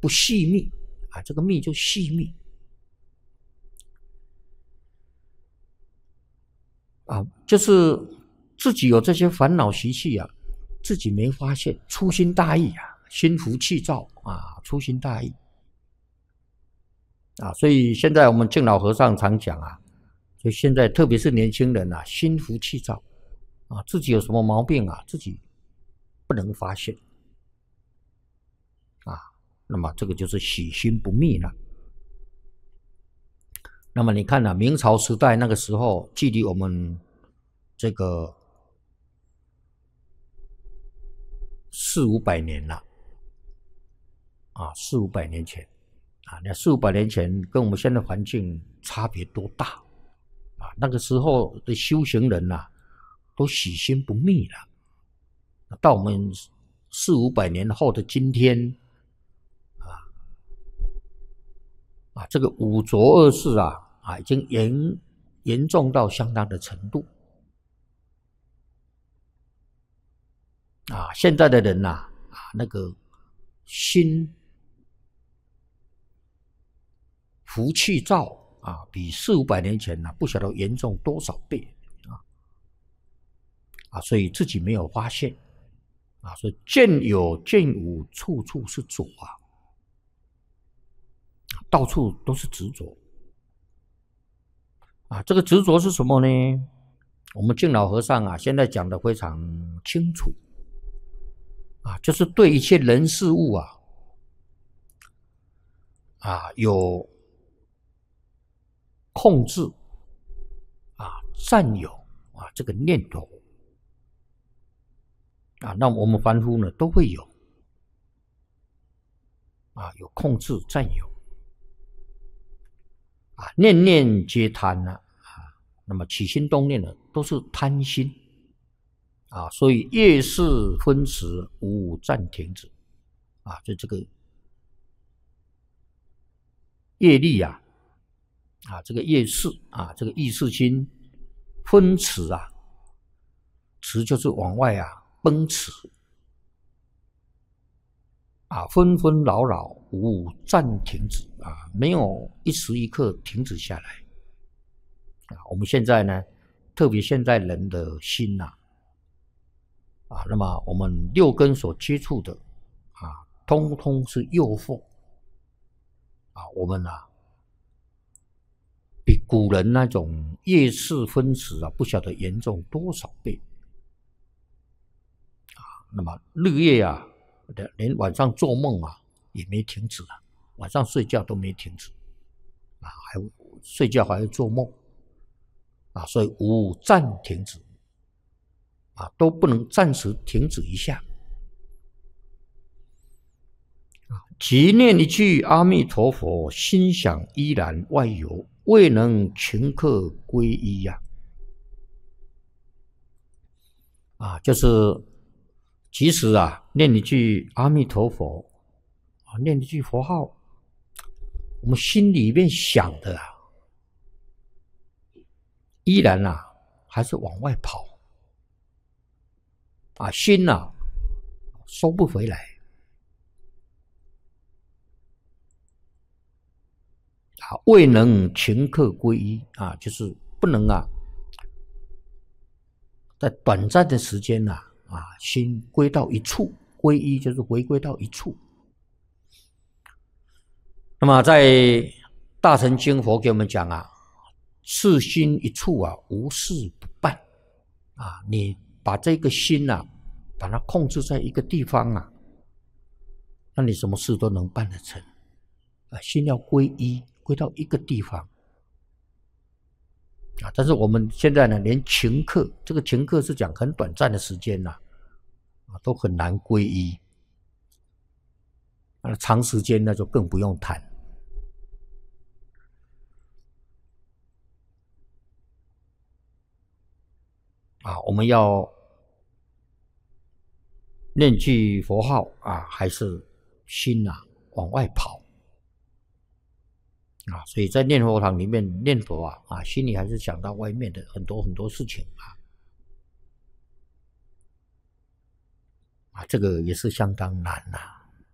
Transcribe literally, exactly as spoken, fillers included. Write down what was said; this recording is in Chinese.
不细密啊，这个密就细密啊，就是自己有这些烦恼习气啊，自己没发现，粗心大意啊，心浮气躁啊，粗心大意啊，所以现在我们敬老和尚常讲啊，所以现在特别是年轻人啊，心浮气躁啊，自己有什么毛病啊，自己不能发现啊，那么这个就是喜心不密了。那么你看啊，明朝时代那个时候，距离我们这个四五百年了啊，四五百年前啊，那四五百年前跟我们现在环境差别多大啊？那个时候的修行人呐、啊，都喜心不密了。到我们四五百年后的今天啊啊，这个五浊恶世啊啊，已经严严重到相当的程度啊！现在的人呐 啊, 啊，那个心浮气躁啊，比四五百年前呢、啊，不晓得严重多少倍啊啊！所以自己没有发现啊，所以见有见无，处处是浊啊，到处都是执着啊。这个执着是什么呢？我们敬老和尚啊，现在讲的非常清楚啊，就是对一切人事物啊啊有控制啊、占有啊这个念头啊，那我们凡夫呢都会有啊，有控制、占有啊，念念皆贪呢 啊, 啊，那么起心动念呢都是贪心啊，所以业事分时无暂停止啊，就这个业力啊啊，这个业事啊，这个意识心分驰啊，驰就是往外啊奔驰啊，纷纷扰扰无暂停止啊，没有一时一刻停止下来啊。我们现在呢，特别现在人的心呐 啊, 啊，那么我们六根所接触的啊，通通是诱惑啊，我们啊。比古人那种夜视分时啊，不晓得严重多少倍啊！那么日夜啊，连晚上做梦啊也没停止啊，晚上睡觉都没停止啊，还睡觉还会做梦啊，所以无暂停止啊，都不能暂时停止一下啊。即念一句阿弥陀佛，心想依然外游。未能顷刻皈依呀、啊，啊，就是即使啊念一句阿弥陀佛啊，念一句佛号，我们心里面想的啊，依然啊还是往外跑啊，心啊收不回来。啊，未能顷刻皈依啊，就是不能啊，在短暂的时间呐 啊, 啊，心归到一处，皈依就是回归到一处。那么在《大乘经》佛给我们讲啊，是心一处啊，无事不办啊，你把这个心啊，把它控制在一个地方啊，那你什么事都能办得成啊，心要归一。归到一个地方啊，但是我们现在呢，连顷刻，这个顷刻是讲很短暂的时间呐、啊，啊，都很难归依。那长时间那就更不用谈啊。我们要念句佛号啊，还是心啊往外跑。啊，所以在念佛堂里面念佛啊，啊，心里还是想到外面的很多很多事情啊，啊，这个也是相当难呐、啊。